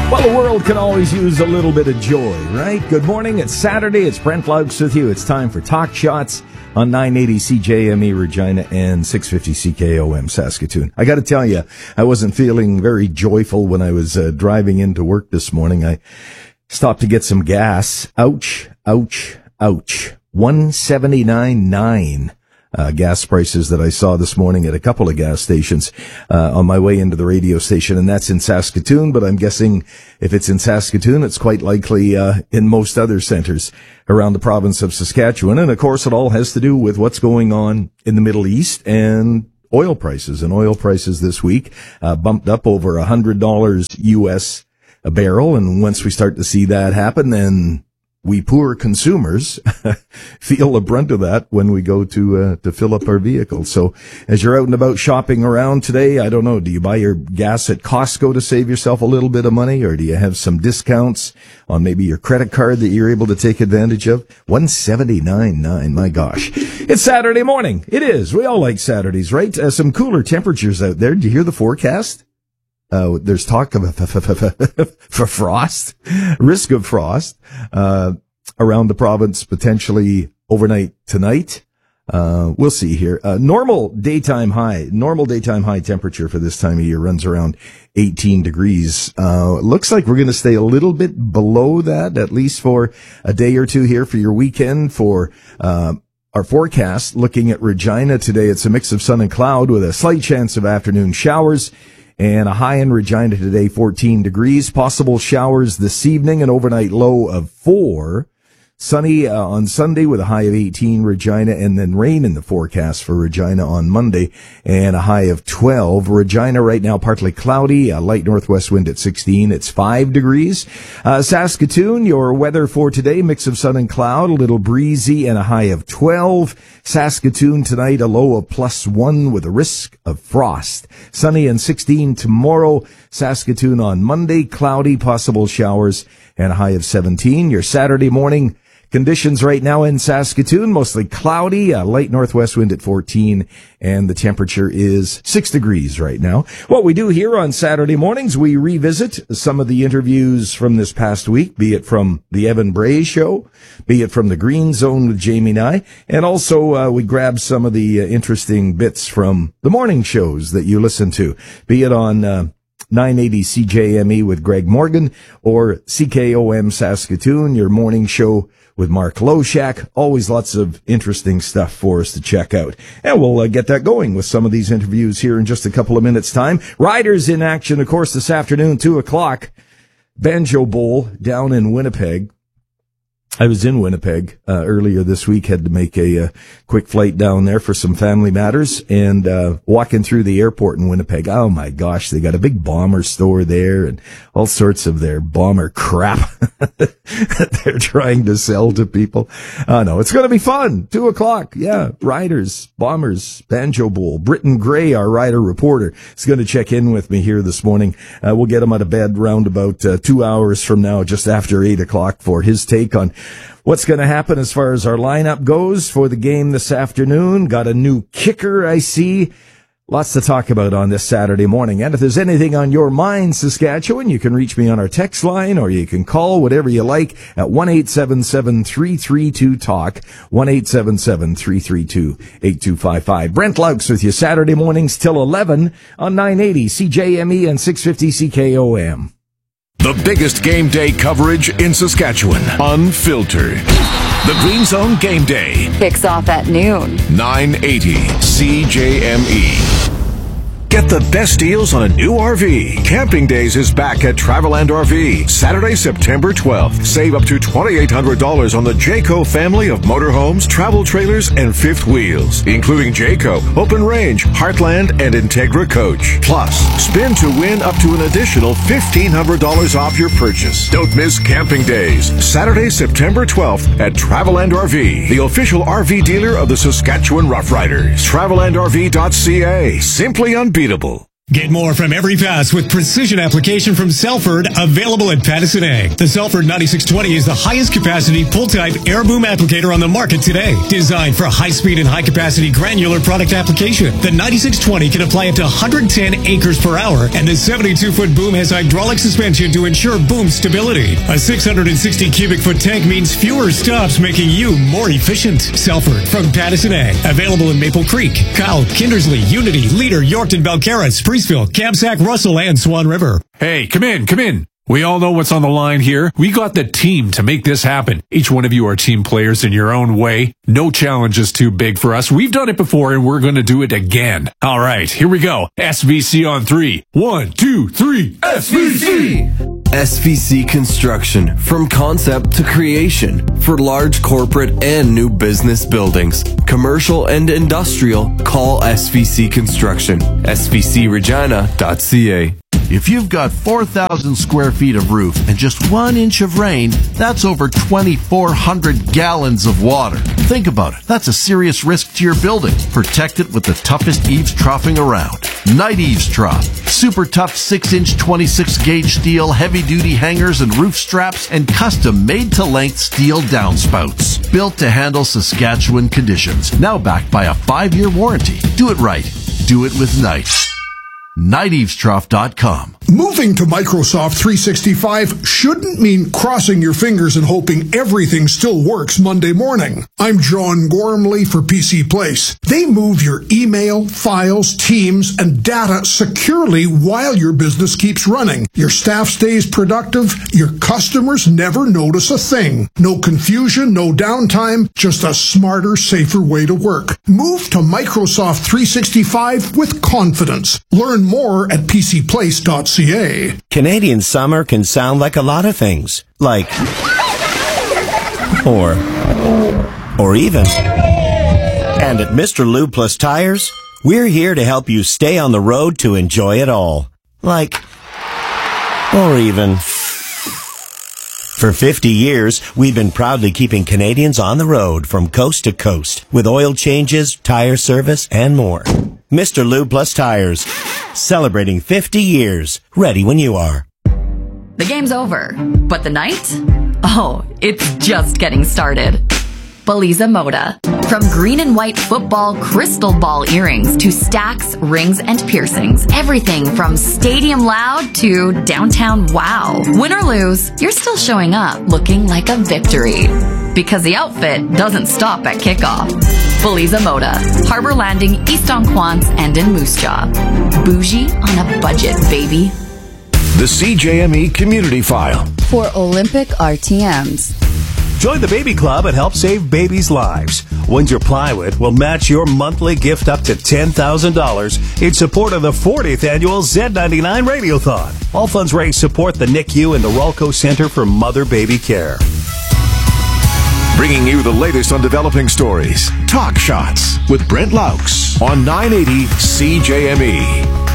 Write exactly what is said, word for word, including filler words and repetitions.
Well, the world can always use a little bit of joy, right? Good morning. It's Saturday. It's Brent Laux with you. It's time for Talk Shots on nine eighty C J M E Regina and six fifty C K O M Saskatoon. I got to tell you, I wasn't feeling very joyful when I was uh, driving into work this morning. I stopped to get some gas. Ouch, ouch, ouch. one seventy-nine nine. Uh, gas prices that I saw this morning at a couple of gas stations uh, on my way into the radio station, and that's in Saskatoon, but I'm guessing if it's in Saskatoon, it's quite likely uh, in most other centers around the province of Saskatchewan. And of course, it all has to do with what's going on in the Middle East and oil prices. And oil prices this week uh, bumped up over one hundred dollars U S a barrel, and once we start to see that happen, then we poor consumers feel the brunt of that when we go to uh, to fill up our vehicles. So as you're out and about shopping around today, I don't know, do you buy your gas at Costco to save yourself a little bit of money, or do you have some discounts on maybe your credit card that you're able to take advantage of? one seventy-nine nine, my gosh. It's Saturday morning. It is. We all like Saturdays, right? Uh, some cooler temperatures out there. Do you hear the forecast? Uh, there's talk of for frost, risk of frost, uh, around the province potentially overnight tonight. Uh, we'll see here. Uh, normal daytime high, normal daytime high temperature for this time of year runs around eighteen degrees. Uh, looks like we're going to stay a little bit below that, at least for a day or two here for your weekend. For, uh, our forecast, looking at Regina today, it's a mix of sun and cloud with a slight chance of afternoon showers. And a high in Regina today, fourteen degrees. Possible showers this evening, an overnight low of four. Sunny uh, on Sunday with a high of eighteen, Regina, and then rain in the forecast for Regina on Monday, and a high of twelve. Regina right now partly cloudy, a light northwest wind at sixteen. It's five degrees. Uh, Saskatoon, your weather for today, mix of sun and cloud, a little breezy, and a high of twelve. Saskatoon tonight, a low of plus one with a risk of frost. Sunny and sixteen tomorrow. Saskatoon on Monday, cloudy, possible showers, and a high of seventeen. Your Saturday morning conditions right now in Saskatoon, mostly cloudy, a light northwest wind at fourteen, and the temperature is six degrees right now. What we do here on Saturday mornings, we revisit some of the interviews from this past week, be it from the Evan Bray Show, be it from the Green Zone with Jamie Nye, and also uh, we grab some of the uh, interesting bits from the morning shows that you listen to, be it on uh, nine eighty C J M E with Greg Morgan, or C K O M Saskatoon, your morning show with Mark Loshak. Always lots of interesting stuff for us to check out. And we'll uh, get that going with some of these interviews here in just a couple of minutes' time. Riders in action, of course, this afternoon, two o'clock. Banjo Bowl down in Winnipeg. I was in Winnipeg uh, earlier this week, had to make a, a quick flight down there for some family matters, and uh walking through the airport in Winnipeg, oh my gosh, they got a big bomber store there and all sorts of their bomber crap that they're trying to sell to people. Oh no, it's going to be fun. Two o'clock, yeah, Riders, Bombers, Banjo Bowl. Britton Gray, our rider reporter, is going to check in with me here this morning. Uh, we'll get him out of bed round about uh, two hours from now, just after eight o'clock, for his take on what's going to happen as far as our lineup goes for the game this afternoon. Got a new kicker, I see. Lots to talk about on this Saturday morning. And if there's anything on your mind, Saskatchewan, you can reach me on our text line, or you can call, whatever you like, at one eight seven seven, three three two, talk, one eight seven seven, three three two, eight two five five. Brent Laux with you Saturday mornings till eleven on nine eighty C J M E and six fifty C K O M. The biggest game day coverage in Saskatchewan, unfiltered. The Green Zone Game Day kicks off at noon. nine eighty C J M E. Get the best deals on a new R V. Camping Days is back at Traveland R V. Saturday, September twelfth. Save up to twenty-eight hundred dollars on the Jayco family of motorhomes, travel trailers, and fifth wheels, including Jayco, Open Range, Heartland, and Integra Coach. Plus, spin to win up to an additional fifteen hundred dollars off your purchase. Don't miss Camping Days. Saturday, September twelfth at Traveland R V, the official R V dealer of the Saskatchewan Roughriders. travel and R V dot C A. Simply unbeatable. Get more from every pass with precision application from Selford, available at Patterson Ag. The Selford ninety-six twenty is the highest capacity pull-type air boom applicator on the market today. Designed for high-speed and high-capacity granular product application, the ninety-six twenty can apply up to one hundred ten acres per hour, and the seventy-two foot boom has hydraulic suspension to ensure boom stability. A six hundred sixty cubic foot tank means fewer stops, making you more efficient. Selford from Patterson Ag, available in Maple Creek, Kyle, Kindersley, Unity, Leader, Yorkton, Belcarra, Spreeceville, Kamsack, Russell, and Swan River. Hey, come in, come in. We all know what's on the line here. We got the team to make this happen. Each one of you are team players in your own way. No challenge is too big for us. We've done it before, and we're going to do it again. All right, here we go. S V C on three. One, two, three. S V C! S V C Construction. From concept to creation. For large corporate and new business buildings. Commercial and industrial. Call S V C Construction. S V C regina dot C A. If you've got four thousand square feet of roof and just one inch of rain, that's over twenty-four hundred gallons of water. Think about it. That's a serious risk to your building. Protect it with the toughest eaves troughing around. Night Eaves Trough. Super tough six inch twenty-six gauge steel, heavy-duty hangers and roof straps, and custom made-to-length steel downspouts. Built to handle Saskatchewan conditions. Now backed by a five year warranty. Do it right. Do it with Night. night eaves trough dot com. Moving to Microsoft three sixty-five shouldn't mean crossing your fingers and hoping everything still works Monday morning. I'm John Gormley for P C Place. They move your email, files, teams, and data securely while your business keeps running. Your staff stays productive. Your customers never notice a thing. No confusion, no downtime, just a smarter, safer way to work. Move to Microsoft three sixty-five with confidence. Learn more at p c place dot c a. Canadian summer can sound like a lot of things. Like, or, or even. And at Mister Lube Plus Tires, we're here to help you stay on the road to enjoy it all. Like, or even. For fifty years, we've been proudly keeping Canadians on the road from coast to coast with oil changes, tire service, and more. Mister Lube Plus Tires, celebrating fifty years, ready when you are. The game's over, but the night? Oh, it's just getting started. Baliza Moda. From green and white football crystal ball earrings to stacks, rings, and piercings. Everything from stadium loud to downtown wow. Win or lose, you're still showing up looking like a victory. Because the outfit doesn't stop at kickoff. Baliza Moda. Harbor Landing, East Onquance, and in Moose Jaw. Bougie on a budget, baby. The C J M E Community File. For Olympic R T Ms. Join the Baby Club and help save babies' lives. Windsor Plywood will match your monthly gift up to ten thousand dollars in support of the fortieth annual Z ninety-nine Radiothon. All funds raised support the N I C U and the Rolco Center for Mother-Baby Care. Bringing you the latest on developing stories. Talk Shots with Brent Laux on nine eighty C J M E.